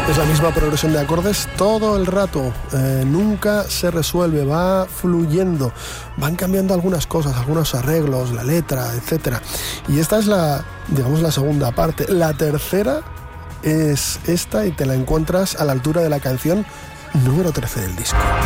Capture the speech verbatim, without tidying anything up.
Es la misma progresión de acordes todo el rato, eh, nunca se resuelve, va fluyendo, van cambiando algunas cosas, algunos arreglos, la letra, etcétera. Y esta es la, digamos, la segunda parte. La tercera es esta y te la encuentras a la altura de la canción número trece del disco.